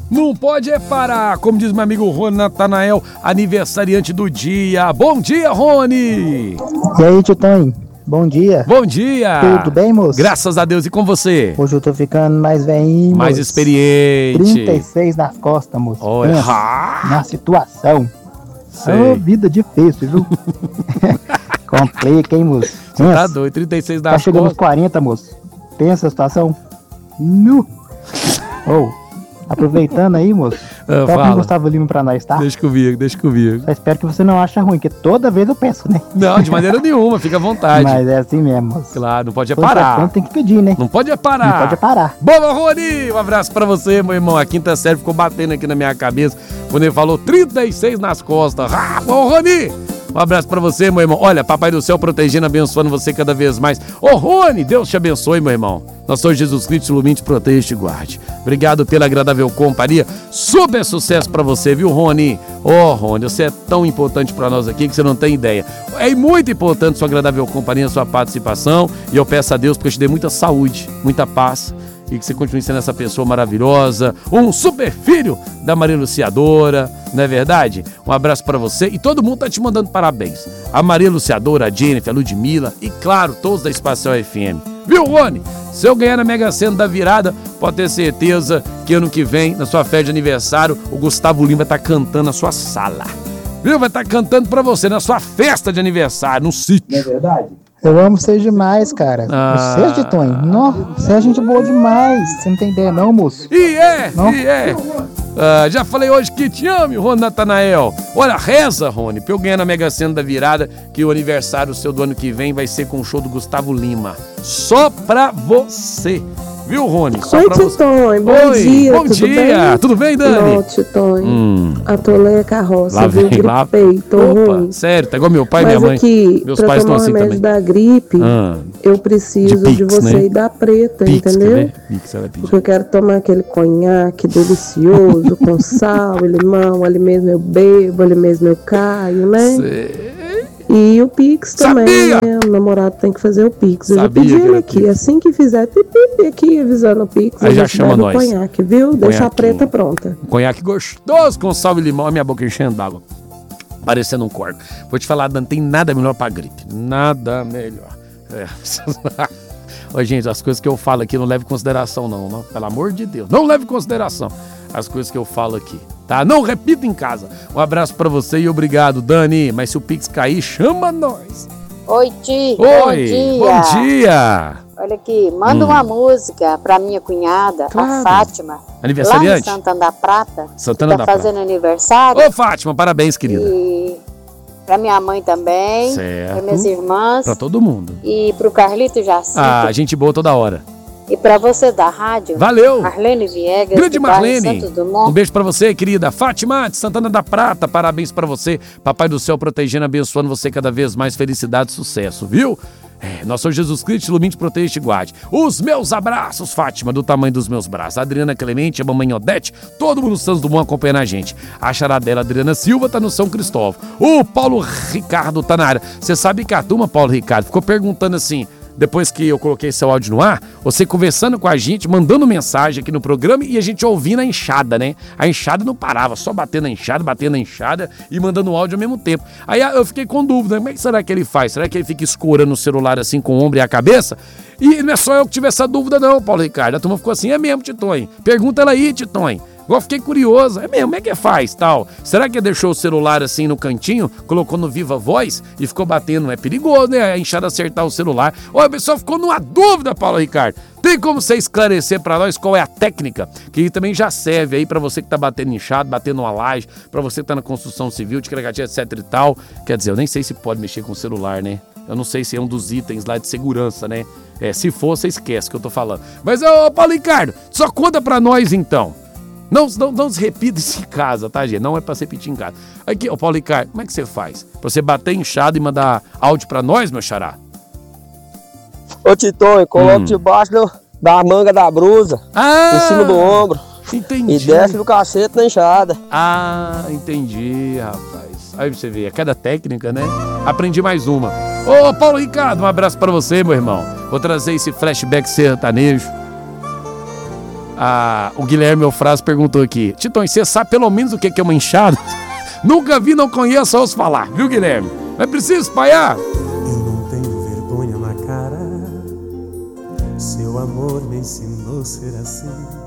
Não pode é parar, como diz meu amigo Rony Natanael, aniversariante do dia. Bom dia, Rony! E aí, Titão? Bom dia. Bom dia! Tudo bem, moço? Graças a Deus, e com você? Hoje eu tô ficando mais velhinho, mais moço. Experiente. 36 nas costas, moço. Olha. Na situação. Ô, vida difícil, viu? Complica, hein, moço? Você tá doido, 36 nas costas. Tá chegando costas. nos 40, moço. Pensa a situação. Nu. Aproveitando aí, moço. Toca um Gustavo Lima pra nós, tá? Deixa comigo. Só espero que você não ache ruim, porque toda vez eu peço, né? Não, de maneira nenhuma, fica à vontade. Mas é assim mesmo, moço. Claro, não pode parar. Tem que pedir, né? Não pode parar. Boa, Rony! Um abraço pra você, meu irmão. A quinta série ficou batendo aqui na minha cabeça quando ele falou 36 nas costas. Ô, Rony! Um abraço pra você, meu irmão. Olha, Papai do Céu protegendo, abençoando você cada vez mais. Ô, Rony, Deus te abençoe, meu irmão. Nosso Senhor Jesus Cristo, ilumine, te proteja e te guarde. Obrigado pela agradável companhia. Super sucesso pra você, viu, Rony? Ô, Rony, você é tão importante pra nós aqui que você não tem ideia. É muito importante sua agradável companhia, sua participação. E eu peço a Deus porque eu te dê muita saúde, muita paz. E que você continue sendo essa pessoa maravilhosa, um super filho da Maria Luciadora, não é verdade? Um abraço pra você e todo mundo tá te mandando parabéns. A Maria Luciadora, a Jennifer, a Ludmilla e, claro, todos da Espacial FM. Viu, Rony? Se eu ganhar na Mega Sena da virada, pode ter certeza que ano que vem, na sua festa de aniversário, o Gustavo Lima vai estar cantando na sua sala. Viu? Vai estar cantando pra você na sua festa de aniversário, no sítio. Não é verdade? Eu amo vocês demais, cara. Vocês, Titões? Nossa, você é gente boa demais. Você não tem ideia não, moço? Já falei hoje que te amo, Rony Natanael. Olha, reza, Rony, pra eu ganhar na Mega Sena da virada, que o aniversário seu do ano que vem vai ser com o show do Gustavo Lima. Só pra você. Viu, Rony? Só Oi, pra você. Titões, bom dia. Bom dia. Tudo bem, Dani? Não, Titões. Atolei a carroça, Lá viu? vem, lá. Gripei, tô ruim. Sério, tá igual meu pai e Mas minha mãe. aqui, Meus pra pais estão tomar assim remédio também. da gripe, eu preciso de Pix, você né? ir da preta, Pix, entendeu? Pix, ela pediu. Porque eu quero tomar aquele conhaque delicioso, com sal e limão, ali mesmo eu bebo, ali mesmo eu caio, né? E o Pix também, né? O namorado tem que fazer o Pix. Eu já pedi ele aqui. Pix. Assim que fizer, pipi aqui avisando o Pix. Aí já chama nós. Conhaque, viu? Deixa a preta pronta. Conhaque gostoso com sal e limão. A minha boca enchendo d'água. Parecendo um corpo. Vou te falar, não tem nada melhor pra gripe. Nada melhor. Ô, gente, as coisas que eu falo aqui não leve em consideração, não. Pelo amor de Deus. Não leve em consideração as coisas que eu falo aqui. Tá? Não repita em casa. Um abraço pra você e obrigado, Dani. Mas se o Pix cair, chama nós. Oi, Ti. Oi, bom dia. Olha aqui, manda uma música pra minha cunhada, a Fátima. Aniversariante? Lá em Santana da Prata. Santana da Prata. Tá fazendo aniversário. Ô, Fátima, parabéns, querida. E pra minha mãe também. Certo. Pra minhas irmãs. Pra todo mundo. E pro Carlito Jacinto. Gente boa toda hora. E pra você da rádio. Valeu. Marlene Viegas. Grande Marlene. Santos Dumont. Um beijo pra você, querida. Fátima de Santana da Prata. Parabéns pra você. Papai do Céu protegendo, abençoando você cada vez mais. Felicidade e sucesso, viu? Nosso Senhor Jesus Cristo, ilumine, te proteja e te guarde. Os meus abraços, Fátima, do tamanho dos meus braços. A Adriana Clemente, a mamãe Odete, todo mundo Santos Dumont acompanhando a gente. A charadela Adriana Silva tá no São Cristóvão. O Paulo Ricardo tá na área. Você sabe que a turma, Paulo Ricardo, ficou perguntando assim, depois que eu coloquei seu áudio no ar, você conversando com a gente, mandando mensagem aqui no programa e a gente ouvindo a enxada, né? A enxada não parava, só batendo na enxada e mandando áudio ao mesmo tempo. Aí eu fiquei com dúvida, como é que será que ele faz? Será que ele fica escorando o celular assim com o ombro e a cabeça? E não é só eu que tive essa dúvida não, Paulo Ricardo. A turma ficou assim, é mesmo, Titonho. Pergunta ela aí, Titonho. Igual fiquei curioso, é mesmo, como é que faz, tal? Será que deixou o celular assim no cantinho, colocou no Viva Voz e ficou batendo? É perigoso, né? A enxada acertar o celular. Olha, a pessoa ficou numa dúvida, Paulo Ricardo. Tem como você esclarecer pra nós qual é a técnica? Que também já serve aí pra você que tá batendo enxada, batendo uma laje, pra você que tá na construção civil, de cragatinha, etc e tal. Quer dizer, eu nem sei se pode mexer com o celular, né? Eu não sei se é um dos itens lá de segurança, né? Se for, você esquece o que eu tô falando. Mas, ô, Paulo Ricardo, só conta pra nós então. Não se repita isso em casa, tá, gente? Não é pra se repetir em casa. Aqui, ô Paulo Ricardo, como é que você faz? Pra você bater enxada e mandar áudio pra nós, meu xará? Ô, Titonho, coloca debaixo da manga da blusa, em cima do ombro. Entendi. E desce no cacete na enxada. Entendi, rapaz. Aí você vê, é cada técnica, né? Aprendi mais uma. Ô, Paulo Ricardo, um abraço pra você, meu irmão. Vou trazer esse flashback sertanejo. O Guilherme Eufrásio perguntou aqui. Titões, você sabe pelo menos o que é uma enxada? Nunca vi, não conheço, ouço falar. Viu, Guilherme? É preciso espalhar. Eu não tenho vergonha na cara. Seu amor me ensinou a ser assim.